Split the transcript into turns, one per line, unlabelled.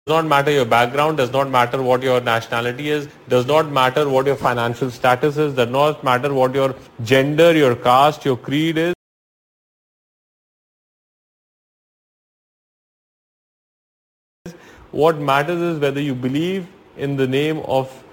not matter your background, does not matter what your nationality is, does not matter what your financial status is, does not matter what your gender, your caste, your creed is. What matters is whether you believe in the name of